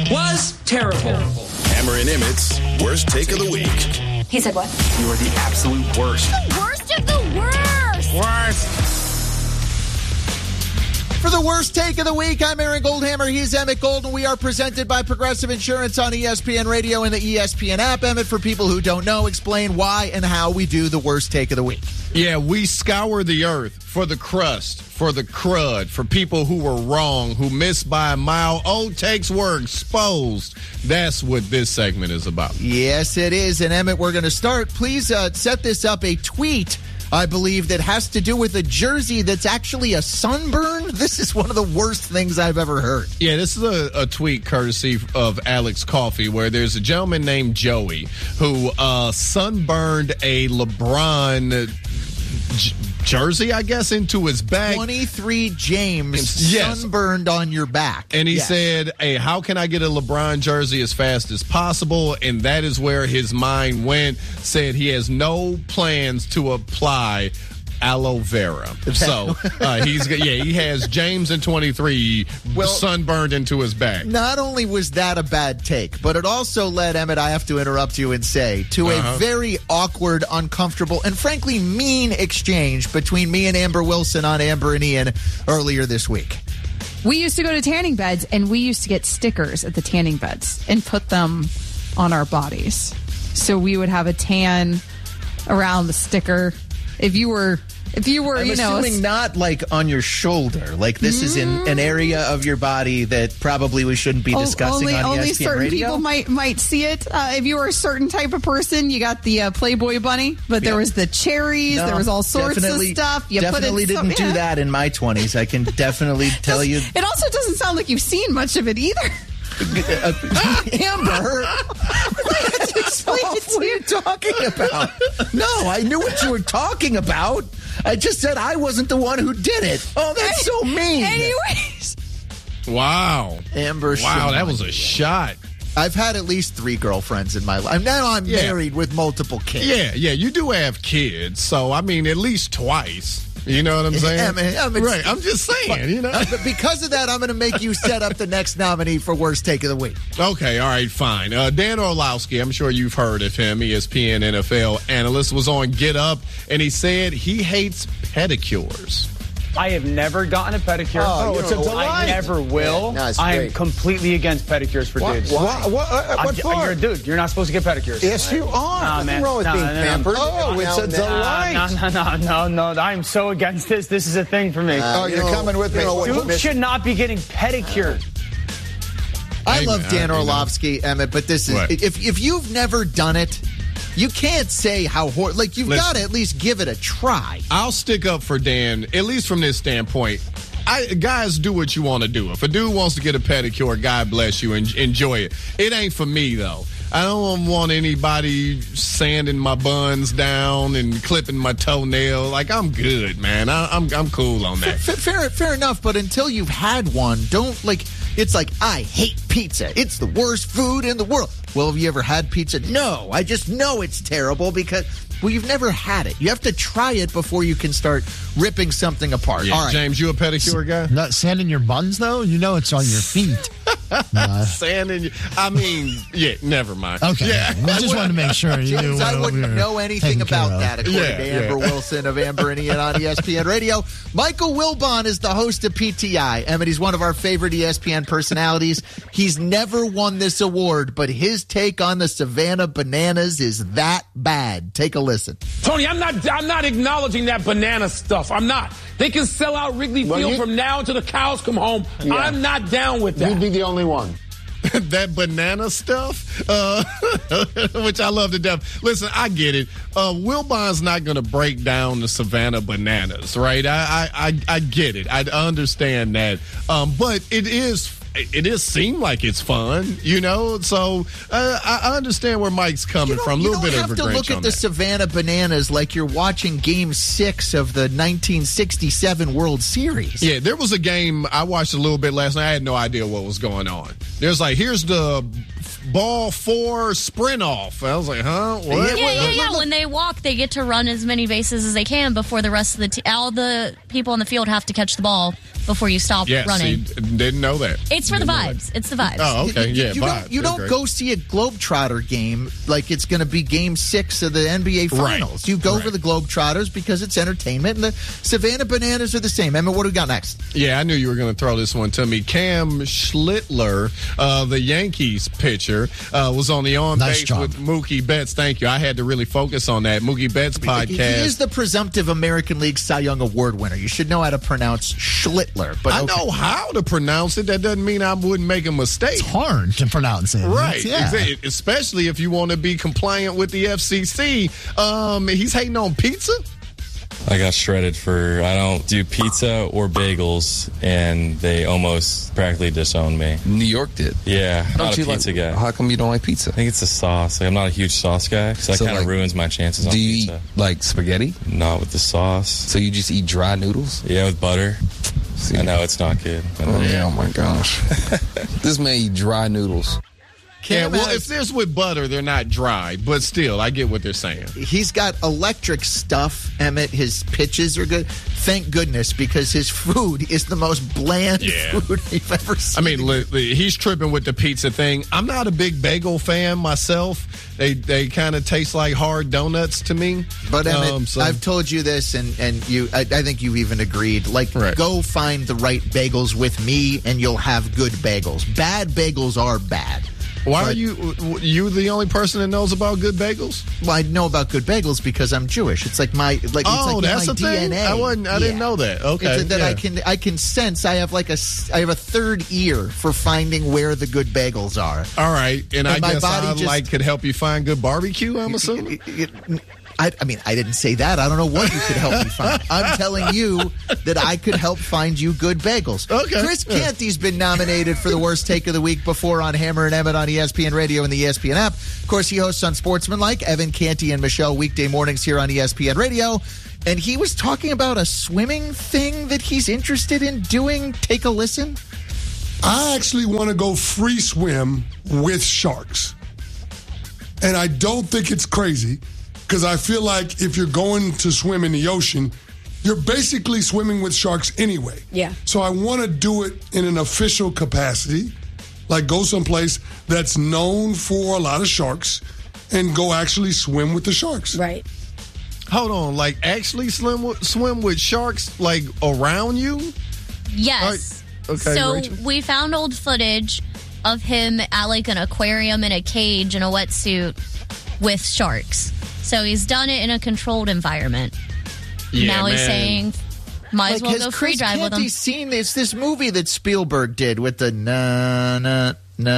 was terrible. Hammer and Emmett's worst take of the week. He said what? You are the absolute worst. The worst of the worst. Worst. For the worst take of the week, I'm Aaron Goldhammer. He's Emmett Golden. We are presented by Progressive Insurance on ESPN Radio and the ESPN app. Emmett, for people who don't know, explain why and how we do the worst take of the week. Yeah, we scour the earth for the crust, for the crud, for people who were wrong, who missed by a mile. Old takes were exposed. That's what this segment is about. Yes, it is. And Emmett, we're going to start. Please set this up, a tweet, I believe, that has to do with a jersey that's actually a sunburn. This is one of the worst things I've ever heard. Yeah, this is a tweet courtesy of Alex Coffey, where there's a gentleman named Joey who sunburned a LeBron jersey, I guess, into his back. 23 James sunburned on your back. And he said, hey, how can I get a LeBron jersey as fast as possible? And that is where his mind went. Said he has no plans to apply aloe vera. So he has James in 23 sunburned into his back. Not only was that a bad take, but it also led, Emmett, I have to interrupt you and say, to a very awkward, uncomfortable, and frankly mean exchange between me and Amber Wilson on Amber and Ian earlier this week. We used to go to tanning beds, and we used to get stickers at the tanning beds and put them on our bodies. So we would have a tan around the sticker. If you were, I'm assuming not like on your shoulder. Like this is in an area of your body that probably we shouldn't be discussing on ESPN only certain Radio. people might see it. If you were a certain type of person, you got the Playboy bunny, but there was the cherries. There was all sorts of stuff. You definitely didn't do that in my 20s. I can definitely tell you. It also doesn't sound like you've seen much of it either. Amber, I had to explain it to you. What are you talking about? No, I knew what you were talking about. I just said I wasn't the one who did it. Oh, that's so mean. Anyways. Wow. Amber. Wow, that was a shot. I've had at least 3 girlfriends in my life. Now I'm married with multiple kids. Yeah, you do have kids. So, I mean, at least twice. You know what I'm saying? Right, I'm just saying, But because of that, I'm going to make you set up the next nominee for worst take of the week. Okay, all right, fine. Dan Orlovsky, I'm sure you've heard of him, ESPN NFL analyst, was on Get Up, and he said he hates pedicures. I have never gotten a pedicure. Oh, it's a delight. I never will. Yeah, I am completely against pedicures for dudes. What for? You're a dude. You're not supposed to get pedicures. Yes, you are. Nothing wrong with being pampered. It's a delight. No. I'm so against this. This is a thing for me. You're coming with me. Dudes should not be getting pedicures. I love Dan Orlovsky, Emmett, but this is if you've never done it, you can't say how you've got to at least give it a try. I'll stick up for Dan, at least from this standpoint. Guys, do what you want to do. If a dude wants to get a pedicure, God bless you, and enjoy it. It ain't for me, though. I don't want anybody sanding my buns down and clipping my toenail. Like, I'm good, man. I'm cool on that. Fair enough, but until you've had one, don't, it's like, I hate pizza. It's the worst food in the world. Well, have you ever had pizza? No, I just know it's terrible because, you've never had it. You have to try it before you can start ripping something apart. Yeah, all right. James, you a pedicure guy? Not sanding your buns, though? You know it's on your feet. Sanding, never mind. Okay. Yeah. I just wanted to make sure you James, knew. I wouldn't know anything about that, according to Amber Wilson of Amber and Ian on ESPN Radio. Michael Wilbon is the host of PTI. Emmett, he's one of our favorite ESPN personalities. He's never won this award, but his take on the Savannah Bananas is that bad. Take a listen. Tony, I'm not acknowledging that banana stuff. I'm not. They can sell out Wrigley Field from now until the cows come home. Yeah. I'm not down with that. You'd be the only one. That banana stuff, which I love to death. Listen, I get it. Wilbon's not going to break down the Savannah Bananas, right? I get it. I understand that. But it is seem like it's fun, So I understand where Mike's coming from. A little bit of a You don't have to look at the Savannah Bananas like you're watching Game 6 of the 1967 World Series. Yeah, there was a game I watched a little bit last night. I had no idea what was going on. There's here's the ball 4 sprint off. I was like, huh? What? Yeah. When they walk, they get to run as many bases as they can before the rest of the all the people on the field have to catch the ball before you stop running. See, didn't know that. It's for the vibes. It's the vibes. Oh, okay. You don't go see a Globetrotter game like it's going to be Game 6 of the NBA Finals. Right. You go for the Globetrotters because it's entertainment, and the Savannah Bananas are the same. Emma, what do we got next? Yeah, I knew you were going to throw this one to me. Cam Schlittler, the Yankees pitcher, was on the on-base with Mookie Betts. Thank you. I had to really focus on that. Mookie Betts podcast. He is the presumptive American League Cy Young Award winner. You should know how to pronounce Schlittler. But I know how to pronounce it. That doesn't mean I wouldn't make a mistake. It's hard to pronounce it. Right. Yeah. Especially if you want to be compliant with the FCC. He's hating on pizza. I got shredded I don't do pizza or bagels, and they almost practically disowned me. New York did. Yeah, I'm not a pizza guy. How come you don't like pizza? I think it's the sauce. I'm not a huge sauce guy, so that kind of ruins my chances on pizza. Do you eat, like, spaghetti? Not with the sauce. So you just eat dry noodles? Yeah, with butter. See, I know, it's not good. Oh my gosh. This man eat dry noodles. If there's with butter, they're not dry, but still, I get what they're saying. He's got electric stuff, Emmett. His pitches are good. Thank goodness, because his food is the most bland food you've ever seen. I mean, he's tripping with the pizza thing. I'm not a big bagel fan myself. They kind of taste like hard donuts to me. But Emmett, I've told you this, and you, I think you even agreed. Go find the right bagels with me, and you'll have good bagels. Bad bagels are bad. Why are you the only person that knows about good bagels? Well, I know about good bagels because I'm Jewish. It's like my that's my a thing? DNA. I didn't know that. Okay, it's that I can sense. I have a third ear for finding where the good bagels are. All right, and I my guess body could help you find good barbecue. I'm assuming. I mean, I didn't say that. I don't know what you could help me find. I'm telling you that I could help find you good bagels. Okay. Chris Canty's been nominated for the worst take of the week before on Hammer and Emmett on ESPN Radio and the ESPN app. Of course, he hosts on Sportsmanlike, Evan Canty and Michelle weekday mornings here on ESPN Radio. And he was talking about a swimming thing that he's interested in doing. Take a listen. I actually want to go free swim with sharks. And I don't think it's crazy. Because I feel like if you're going to swim in the ocean, you're basically swimming with sharks anyway. Yeah. So I want to do it in an official capacity, like go someplace that's known for a lot of sharks and go actually swim with the sharks. Right. Hold on, like actually swim with sharks like around you? Yes. Right. Okay, so Rachel? we found old footage of him at like an aquarium in a cage in a wetsuit with sharks. So he's done it in a controlled environment. Yeah, now he's saying, might as well go free drive with him. Has seen this movie that Spielberg did with the na.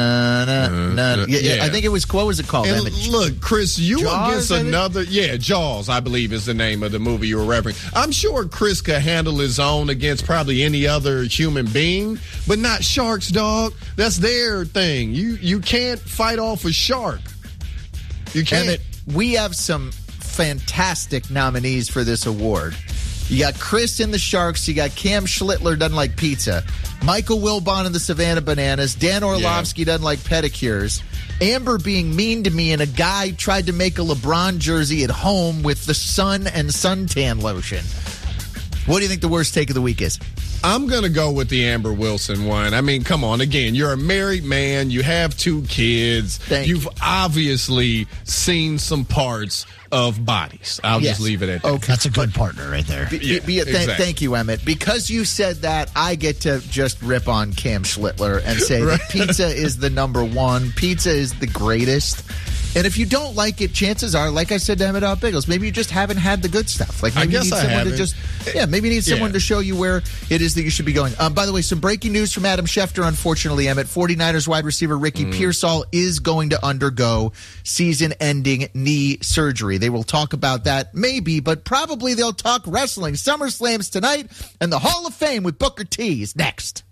Yeah, I think it was, what was it called? And look, Chris, you Jaws, against another. Jaws, I believe is the name of the movie you were referencing. I'm sure Chris could handle his own against probably any other human being, but not sharks, dog. That's their thing. You can't fight off a shark. You can't. We have some fantastic nominees for this award. You got Chris in the Sharks. You got Cam Schlittler, doesn't like pizza. Michael Wilbon in the Savannah Bananas. Dan Orlovsky doesn't like pedicures. Amber being mean to me, and a guy tried to make a LeBron jersey at home with the sun and suntan lotion. What do you think the worst take of the week is? I'm going to go with the Amber Wilson one. I mean, come on. Again, you're a married man. You have 2 kids. You've obviously seen some parts of bodies. I'll just leave it at that. Okay. That's a good partner right there. Exactly. Thank you, Emmett. Because you said that, I get to just rip on Cam Schlittler and say that pizza is the number one. Pizza is the greatest. And if you don't like it, chances are, like I said to Emmett out Bagels, maybe you just haven't had the good stuff. Like maybe I guess you need I someone haven't. to just, maybe you need someone to show you where it is that you should be going. By the way, some breaking news from Adam Schefter, unfortunately, Emmett. 49ers wide receiver Ricky Pearsall is going to undergo season-ending knee surgery. They will talk about that, maybe, but probably they'll talk wrestling. SummerSlam's tonight, and the Hall of Fame with Booker T is next.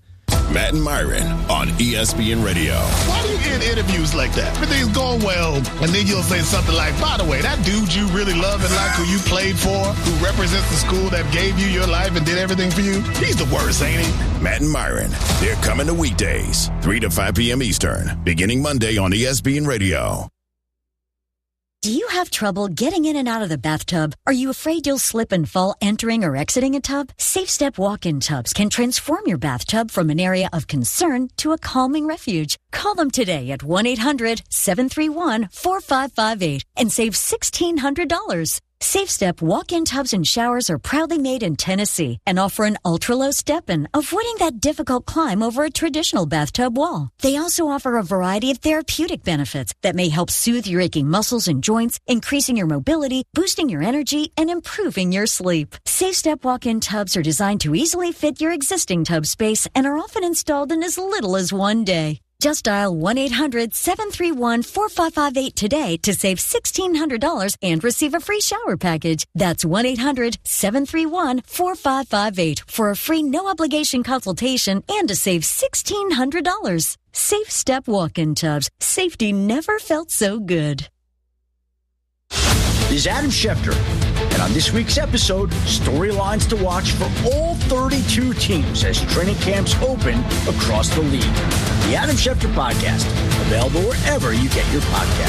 Matt and Myron on ESPN Radio. Why do you end interviews like that? Everything's going well, and then you'll say something like, by the way, that dude you really love and like, who you played for, who represents the school that gave you your life and did everything for you, he's the worst, ain't he? Matt and Myron, they're coming to weekdays, 3 to 5 p.m. Eastern, beginning Monday on ESPN Radio. Do you have trouble getting in and out of the bathtub? Are you afraid you'll slip and fall entering or exiting a tub? SafeStep walk-in tubs can transform your bathtub from an area of concern to a calming refuge. Call them today at 1-800-731-4558 and save $1,600. SafeStep walk-in tubs and showers are proudly made in Tennessee and offer an ultra-low step-in, avoiding that difficult climb over a traditional bathtub wall. They also offer a variety of therapeutic benefits that may help soothe your aching muscles and joints, increasing your mobility, boosting your energy, and improving your sleep. SafeStep walk-in tubs are designed to easily fit your existing tub space and are often installed in as little as one day. Just dial 1-800-731-4558 today to save $1,600 and receive a free shower package. That's 1-800-731-4558 for a free no-obligation consultation and to save $1,600. SafeStep walk-in tubs. Safety never felt so good. This is Adam Schefter, and on this week's episode, storylines to watch for all 32 teams as training camps open across the league. The Adam Schefter Podcast, available wherever you get your podcasts.